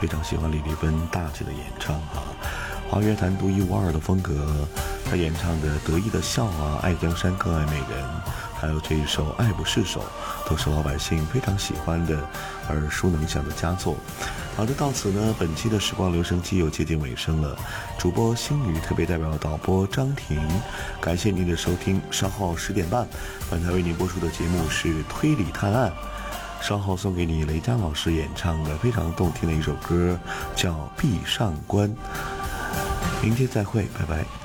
非常喜欢李丽芬大气的演唱华乐坛独一无二的风格。她演唱的得意的笑爱江山更爱美人，还有这一首爱不释手，都是老百姓非常喜欢的耳熟能详的佳作。好的，到此呢，本期的时光留声机又接近尾声了。主播星宇，特别代表导播张婷，感谢您的收听。稍后10点半，本台为您播出的节目是推理探案。稍后送给你雷佳老师演唱的非常动听的一首歌，叫《闭上关》。明天再会，拜拜。